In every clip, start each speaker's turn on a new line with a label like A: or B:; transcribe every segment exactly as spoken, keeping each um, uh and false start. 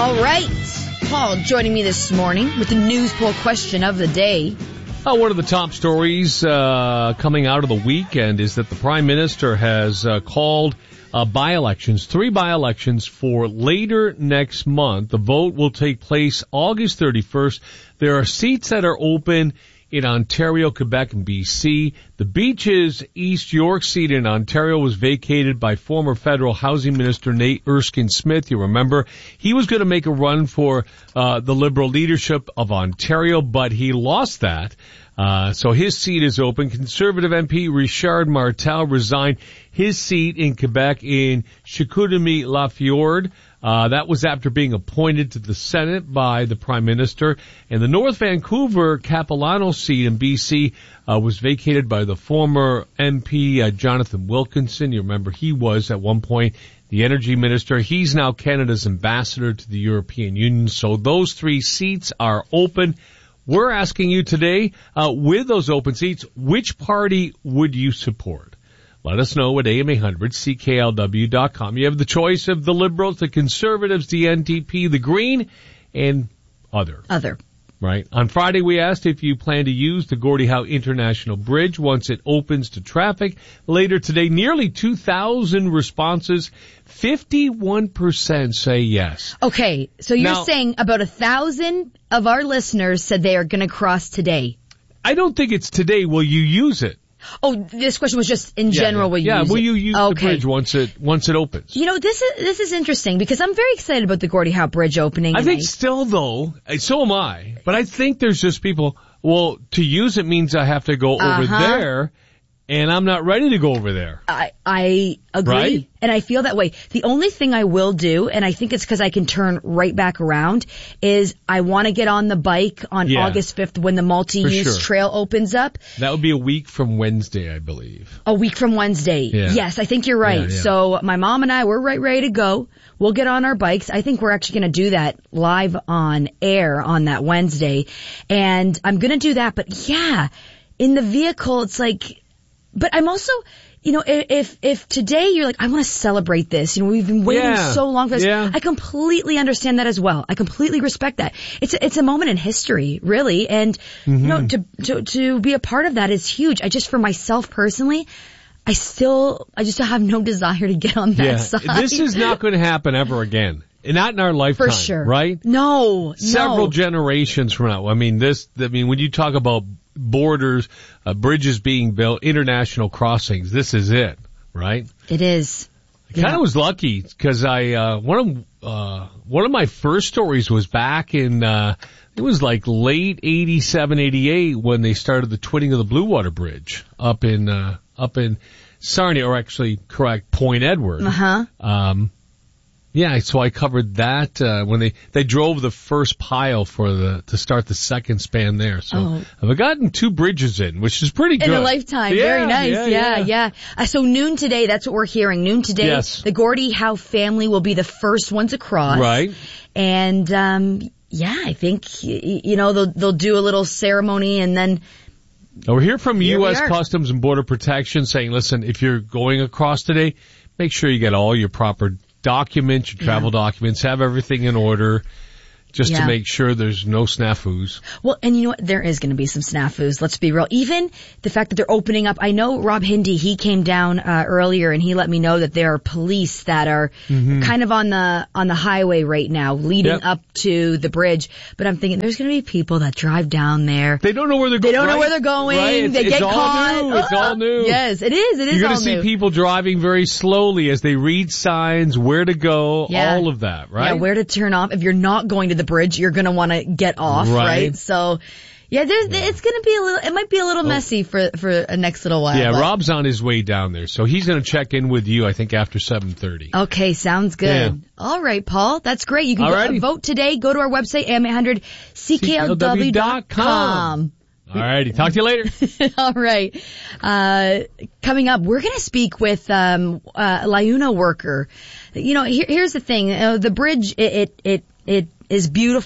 A: All right. Paul joining me this morning with the news poll question of the day.
B: Uh, one of the top stories uh, coming out of the weekend is that the Prime Minister has uh, called uh, by-elections, three by-elections for later next month. The vote will take place August thirty-first. There are seats that are open in Ontario, Quebec, and B C. The Beaches East York seat in Ontario was vacated by former federal housing minister Nate Erskine-Smith. You remember, he was going to make a run for uh the Liberal leadership of Ontario, but he lost that. Uh so his seat is open. Conservative M P Richard Martel resigned his seat in Quebec in Chicoutimi-Lafleur. Uh, that was after being appointed to the Senate by the Prime Minister. And the North Vancouver Capilano seat in B C uh, was vacated by the former M P uh, Jonathan Wilkinson. You remember he was at one point the Energy Minister. He's now Canada's ambassador to the European Union. So those three seats are open. We're asking you today, uh, with those open seats, which party would you support? Let us know at A M eight hundred C K L W dot com. You have the choice of the Liberals, the Conservatives, the N D P, the Green, and other.
A: Other.
B: Right. On Friday, we asked if you plan to use the Gordie Howe International Bridge once it opens to traffic. Later today, nearly two thousand responses. fifty-one percent say yes.
A: Okay, so you're
B: Now,
A: saying about a thousand of our listeners said they are going to cross today.
B: I don't think it's today. Will you use it?
A: Oh, this question was just in general.
B: Yeah,
A: Will you
B: yeah.
A: use
B: will
A: it?
B: you use
A: okay.
B: the bridge once it once it opens?
A: You know, this is this is interesting because I'm very excited about the Gordie Howe Bridge opening.
B: I think
A: I,
B: still though, so am I. But I think there's just people. Well, to use it means I have to go over
A: Uh-huh.
B: there, and I'm not ready to go over there.
A: I I agree,
B: Right?
A: and I feel that way. The only thing I will do, and I think it's because I can turn right back around, is I want to get on the bike on
B: Yeah.
A: August fifth when the multi-use
B: For sure.
A: trail opens up.
B: That would be a week from Wednesday, I believe.
A: A week from Wednesday.
B: Yeah.
A: Yes, I think you're right.
B: Yeah, yeah.
A: So my mom and I, we're right ready to go. We'll get on our bikes. I think we're actually going to do that live on air on that Wednesday. And I'm going to do that. But yeah, in the vehicle, it's like, but I'm also, you know, if, if today you're like, I want to celebrate this, you know, we've been waiting
B: Yeah.
A: so long for this.
B: Yeah.
A: I completely understand that as well. I completely respect that. It's a, it's a moment in history, really. And,
B: Mm-hmm.
A: you know, to, to, to be a part of that is huge. I just, for myself personally, I still, I just have no desire to get on that
B: Yeah,
A: side.
B: this is not going to happen ever again. Not in our lifetime,
A: for sure,
B: right?
A: No,
B: Several
A: no.
B: generations from now. I mean, this, I mean, when you talk about borders, uh, bridges being built, international crossings, this is it, right?
A: It is.
B: I kind of
A: Yeah.
B: was lucky because I, uh, one of, uh, one of my first stories was back in, uh, it was like late eighty-seven, eighty-eight when they started the twinning of the Blue Water Bridge up in, uh, up in Sarnia, or actually correct, Point Edward.
A: Uh-huh.
B: Um, yeah, so I covered that, uh, when they, they drove the first pile for the, to start the second span there. So
A: Oh.
B: I've gotten two bridges in, which is pretty good.
A: In a lifetime.
B: Yeah,
A: Very nice.
B: yeah,
A: Yeah,
B: yeah.
A: yeah. Uh, so noon today, that's what we're hearing. Noon today,
B: Yes.
A: the Gordie Howe family will be the first ones across.
B: Right.
A: And, um, yeah, I think, y- you know, they'll, they'll do a little ceremony and then,
B: Now we're here from
A: Here we
B: U S
A: are.
B: Customs and Border Protection saying, listen, if you're going across today, make sure you get all your proper documents, your travel documents, have everything in order, just
A: Yeah.
B: to make sure there's no snafus.
A: well, and you know what? There is going to be some snafus. Let's be real. Even the fact that they're opening up. I know Rob Hindy, he came down, uh, earlier and he let me know that there are police that are kind of on the, on the highway right now leading
B: Yep.
A: up to the bridge. But I'm thinking there's going to be people that drive down there.
B: They don't know where they're going.
A: They don't know
B: right?
A: where they're going.
B: Right? It's,
A: They
B: it's
A: get
B: all
A: caught.
B: new. It's all new.
A: Yes, it is. It is
B: You're
A: all
B: going to see
A: new.
B: people driving very slowly as they read signs, where to go,
A: Yeah.
B: all of that, right?
A: Yeah, where to turn off. If you're not going to the bridge, you're going to want to get off,
B: Right.
A: right? So, yeah, there's, it's going to be a little, it might be a little messy for, for a next little while.
B: Yeah,
A: but-
B: Rob's on his way down there, so he's going to check in with you, I think, after seven thirty.
A: Okay, sounds good.
B: Yeah.
A: All right, Paul. That's great. You can go,
B: Alrighty.
A: vote today. Go to our website, A M eight hundred C K L W dot com.
B: All righty, talk to you later.
A: All right. Uh, coming up, we're going to speak with um, uh, LiUNA worker. You know, here, here's the thing. Uh, the bridge, it, it, it, it is beautiful.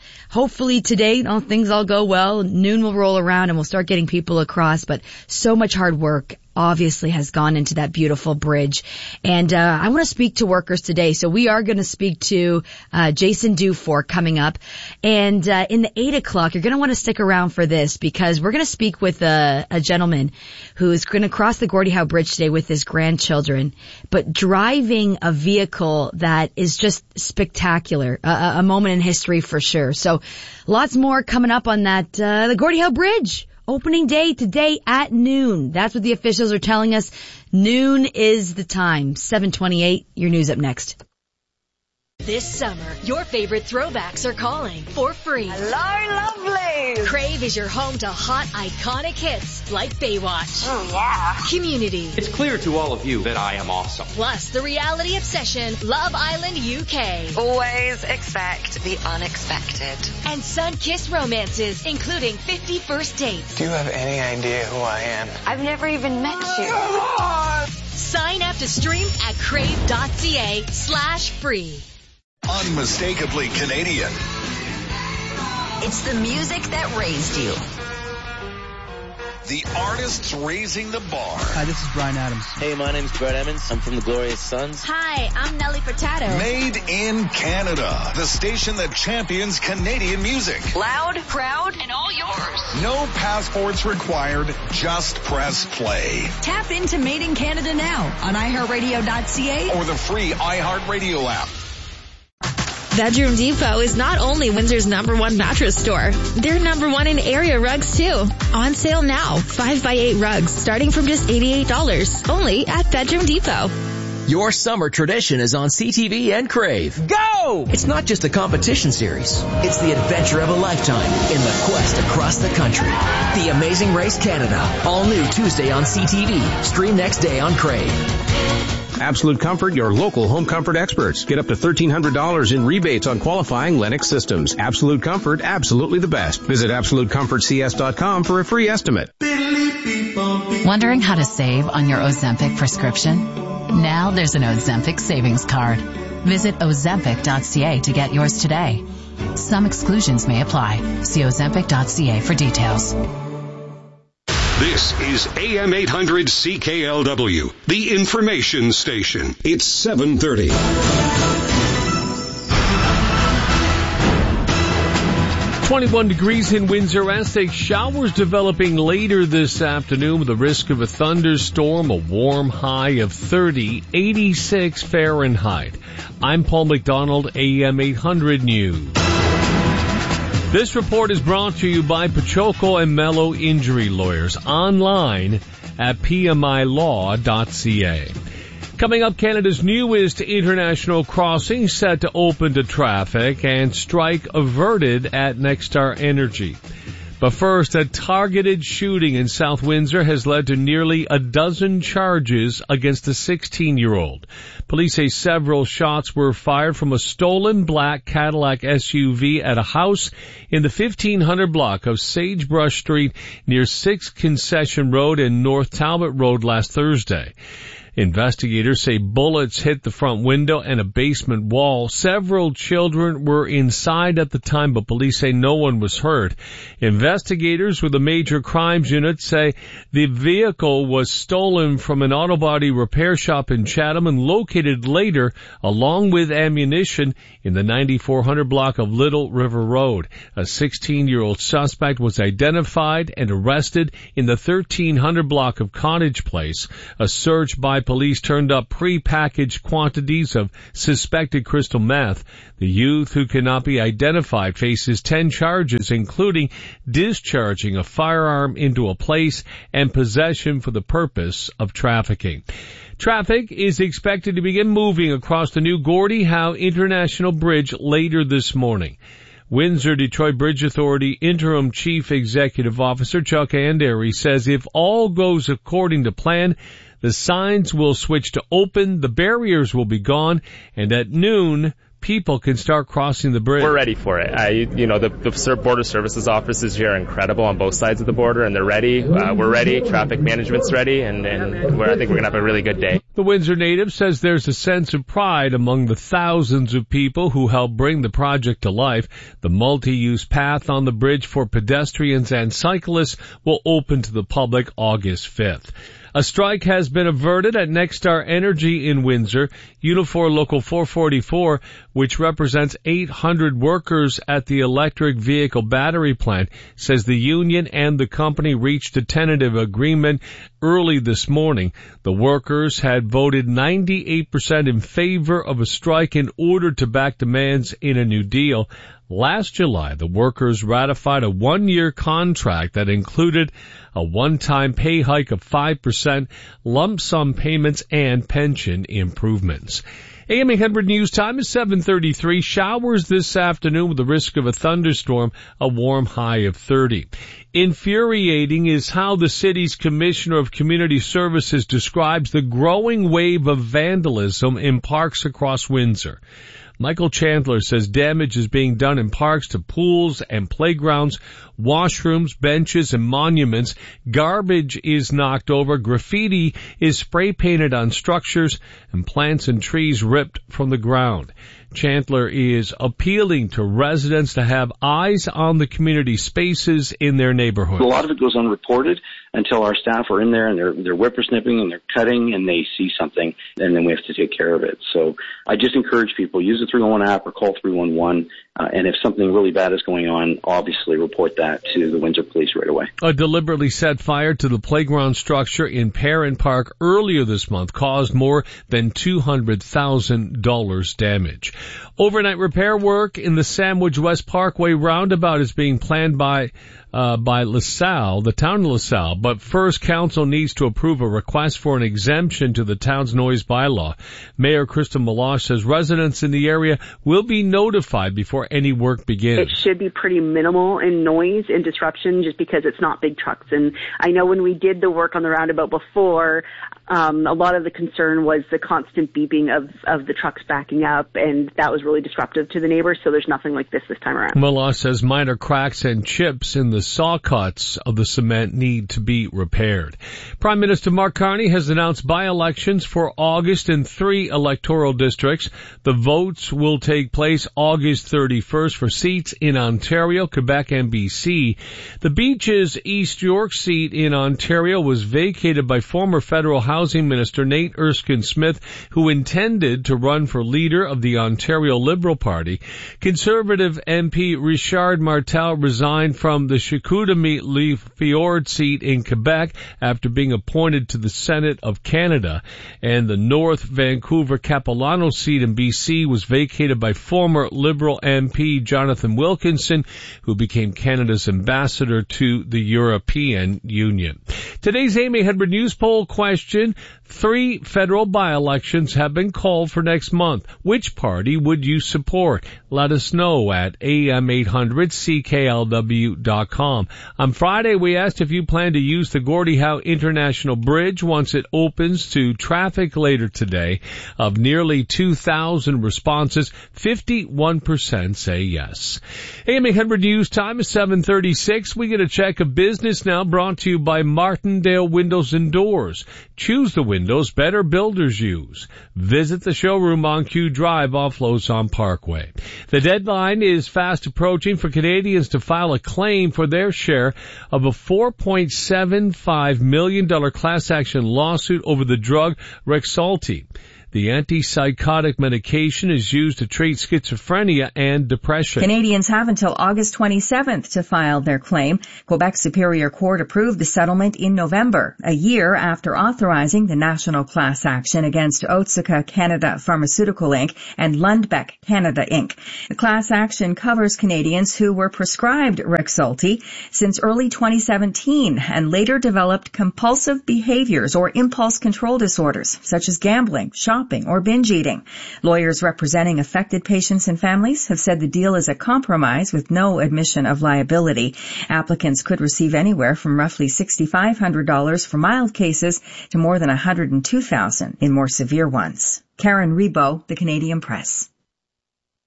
A: hopefully today, you know, things all go well. Noon will roll around and we'll start getting people across, but so much hard work obviously has gone into that beautiful bridge. And, uh, I want to speak to workers today. So we are going to speak to, uh, Jason Dufour coming up. And, uh, in the eight o'clock, you're going to want to stick around for this because we're going to speak with a, a gentleman who is going to cross the Gordie Howe Bridge today with his grandchildren, but driving a vehicle that is just spectacular, a, a moment in history for sure. So lots more coming up on that, uh, the Gordie Howe Bridge. Opening day today at noon. That's what the officials are telling us. Noon is the time. seven twenty-eight. Your news up next.
C: This summer, your favorite throwbacks are calling for free.
D: Hello, lovely.
C: Crave is your home to hot, iconic hits like Baywatch.
D: Oh, yeah.
C: Community.
E: It's clear to all of you that I am awesome.
C: Plus, the reality obsession, Love Island U K.
D: Always expect the unexpected.
C: And sun-kissed romances, including fifty First Dates.
F: Do you have any idea who I am?
D: I've never even met you.
F: Come on!
C: Sign up to stream at crave.ca slash free.
G: Unmistakably Canadian.
H: It's the music that raised you.
G: The artists raising the bar.
I: Hi, this is Bryan Adams.
J: Hey, my name's Brett Emmons. I'm from the Glorious Sons.
C: Hi, I'm Nelly Furtado.
G: Made in Canada. The station that champions Canadian music.
D: Loud, proud, and all yours.
G: No passports required. Just press play.
H: Tap into Made in Canada now on i heart radio dot c a
G: Or the free iHeartRadio app.
K: Bedroom Depot is not only Windsor's number one mattress store, they're number one in area rugs too. On sale now, five by eight rugs starting from just eighty-eight dollars, only at Bedroom Depot.
L: Your summer tradition is on C T V and Crave. Go! It's not just a competition series. It's the adventure of a lifetime in the quest across the country. The Amazing Race Canada, all new Tuesday on C T V. Stream next day on Crave.
M: Absolute Comfort, your local home comfort experts. Get up to thirteen hundred dollars in rebates on qualifying Lennox systems. Absolute Comfort, absolutely the best. Visit absolute comfort c s dot com for a free estimate.
N: Wondering how to save on your Ozempic prescription? Now there's an Ozempic savings card. Visit ozempic dot c a to get yours today. Some exclusions may apply. See ozempic dot c a for details.
O: This is A M eight hundred C K L W, the information station. It's seven thirty.
B: twenty-one degrees in Windsor. Aztec showers developing later this afternoon with a risk of a thunderstorm, a warm high of thirty, eighty-six Fahrenheit. I'm Paul McDonald, A M eight hundred News. This report is brought to you by Pachoco and Mello Injury Lawyers, online at p m i law dot c a. Coming up, Canada's newest international crossing set to open to traffic and strike averted at Nexstar Energy. But first, a targeted shooting in South Windsor has led to nearly a dozen charges against a sixteen-year-old. Police say several shots were fired from a stolen black Cadillac S U V at a house in the fifteen hundred block of Sagebrush Street near sixth Concession Road and North Talbot Road last Thursday. Investigators say bullets hit the front window and a basement wall. Several children were inside at the time, but police say no one was hurt. Investigators with the Major Crimes Unit say the vehicle was stolen from an auto body repair shop in Chatham and located later along with ammunition in the ninety-four hundred block of Little River Road. A sixteen-year-old suspect was identified and arrested in the thirteen hundred block of Cottage Place. A search by police turned up pre-packaged quantities of suspected crystal meth. The youth, who cannot be identified, faces ten charges, including discharging a firearm into a place and possession for the purpose of trafficking. Traffic is expected to begin moving across the new Gordie Howe International Bridge later this morning. Windsor-Detroit Bridge Authority Interim Chief Executive Officer Chuck Andery says if all goes according to plan, the signs will switch to open, the barriers will be gone, and at noon, people can start crossing the bridge?
I: We're ready for it. I, you know, the, the Border Services offices here are incredible on both sides of the border, and they're ready. Uh, we're ready. Traffic management's ready, and, and we're, I think we're going to have a really good day.
B: The Windsor native says there's a sense of pride among the thousands of people who helped bring the project to life. The multi-use path on the bridge for pedestrians and cyclists will open to the public August fifth. A strike has been averted at Nexstar Energy in Windsor. Unifor Local four forty-four, which represents eight hundred workers at the electric vehicle battery plant, says the union and the company reached a tentative agreement early this morning. The workers had voted ninety-eight percent in favor of a strike in order to back demands in a new deal. Last July, the workers ratified a one-year contract that included a one-time pay hike of five percent, lump sum payments, and pension improvements. A M eight hundred News Time is seven thirty-three. Showers this afternoon with the risk of a thunderstorm, a warm high of thirty. Infuriating is how the city's Commissioner of Community Services describes the growing wave of vandalism in parks across Windsor. Michael Chandler says damage is being done in parks to pools and playgrounds, washrooms, benches, and monuments. Garbage is knocked over, graffiti is spray painted on structures, and plants and trees ripped from the ground. Chandler is appealing to residents to have eyes on the community spaces in their neighborhood.
P: A lot of it goes unreported until our staff are in there and they're, they're whippersnipping and they're cutting and they see something, and then we have to take care of it. So I just encourage people, use the three one one app or call three one one, uh, and if something really bad is going on, obviously report that to the Windsor Police right away.
B: A deliberately set fire to the playground structure in Perrin Park earlier this month caused more than two hundred thousand dollars damage. Overnight repair work in the Sandwich West Parkway roundabout is being planned by uh by LaSalle, the town of LaSalle, but first council needs to approve a request for an exemption to the town's noise bylaw. Mayor Kristen Meloche says residents in the area will be notified before any work begins.
Q: It should be pretty minimal in noise and disruption just because it's not big trucks. And I know when we did the work on the roundabout before, um a lot of the concern was the constant beeping of of the trucks backing up, and that was really disruptive to the neighbors, so there's nothing like this this time around.
B: Meloche says minor cracks and chips in the saw cuts of the cement need to be repaired. Prime Minister Mark Carney has announced by-elections for August in three electoral districts. The votes will take place August thirty-first for seats in Ontario, Quebec, and B C. The Beaches East York seat in Ontario was vacated by former federal housing minister Nate Erskine Smith, who intended to run for leader of the Ontario Liberal Party. Conservative M P Richard Martel resigned from the Chicoutimi-Le-Fjord seat in Quebec after being appointed to the Senate of Canada, and the North Vancouver-Capilano seat in B C was vacated by former Liberal M P Jonathan Wilkinson, who became Canada's ambassador to the European Union. Today's A M eight hundred News Poll question: three federal by-elections have been called for next month. Which party would you support? Let us know at A M eight hundred C K L W dot com. On Friday, we asked if you plan to use the Gordie Howe International Bridge once it opens to traffic later today. Of nearly two thousand responses, fifty-one percent say yes. A M eight hundred News Time is seven thirty-six. We get a check of business now, brought to you by Martindale Windows and Doors. Choose the windows better builders use. Visit the showroom on Q Drive off Lauson Parkway. The deadline is fast approaching for Canadians to file a claim for their share of a four point seven five million dollars class action lawsuit over the drug Rexulti. The antipsychotic medication is used to treat schizophrenia and depression.
R: Canadians have until August twenty-seventh to file their claim. Quebec Superior Court approved the settlement in November, a year after authorizing the national class action against Otsuka Canada Pharmaceutical Incorporated and Lundbeck Canada Incorporated. The class action covers Canadians who were prescribed Rexulti since early twenty seventeen and later developed compulsive behaviors or impulse control disorders, such as gambling, shopping, or binge eating. Lawyers representing affected patients and families have said the deal is a compromise with no admission of liability. Applicants could receive anywhere from roughly six thousand five hundred dollars for mild cases to more than one hundred two thousand dollars in more severe ones. Karen Rebo, The Canadian Press.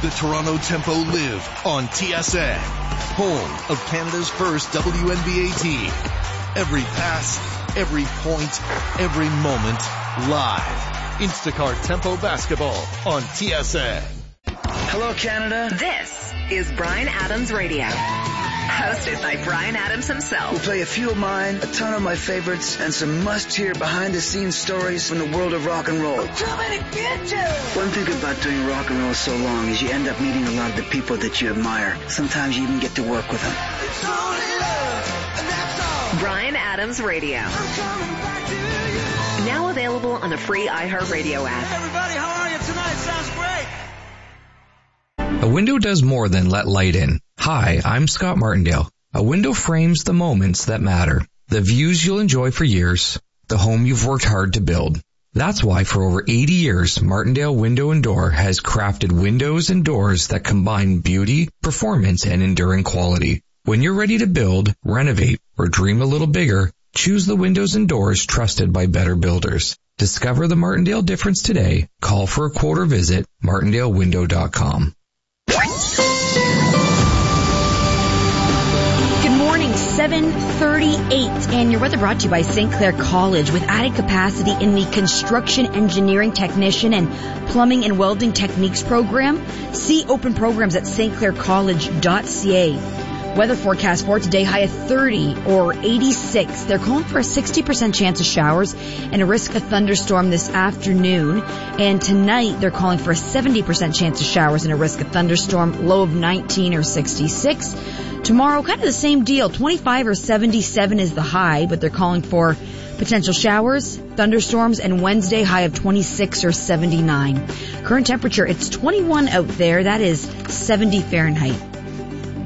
S: the Toronto Tempo live on T S N, home of Canada's first W N B A team. Every pass, every point, every moment, live. Instacart Tempo Basketball on T S N.
T: Hello, Canada.
D: This is Bryan Adams Radio, hosted by Bryan Adams himself.
T: We'll play a few of mine, a ton of my favorites, and some must-hear behind-the-scenes stories from the world of rock and roll.
D: Too many bitches!
T: One thing about doing rock and roll so long is you end up meeting a lot of the people that you admire. Sometimes you even get to work with them.
D: It's only love, and that's all. Bryan Adams Radio. I'm coming back to you. Now available on the free iHeartRadio app.
U: Hey everybody, how are you tonight? Sounds great.
V: A window does more than let light in. Hi, I'm Scott Martindale. A window frames the moments that matter, the views you'll enjoy for years, the home you've worked hard to build. That's why for over eighty years, Martindale Window and Door has crafted windows and doors that combine beauty, performance, and enduring quality. When you're ready to build, renovate, or dream a little bigger, choose the windows and doors trusted by better builders. Discover the Martindale difference today. Call for a quote or visit martindale window dot com.
A: Good morning, seven thirty-eight, and your weather brought to you by Saint Clair College. With added capacity in the construction engineering technician and plumbing and welding techniques program, see open programs at s t clair college dot c a. Weather forecast for today, high of thirty or eighty-six. They're calling for a sixty percent chance of showers and a risk of thunderstorm this afternoon. And tonight, they're calling for a seventy percent chance of showers and a risk of thunderstorm, low of nineteen or sixty-six. Tomorrow, kind of the same deal. twenty-five or seventy-seven is the high, but they're calling for potential showers, thunderstorms, and Wednesday, high of twenty-six or seventy-nine. Current temperature, it's twenty-one out there. That is seventy Fahrenheit.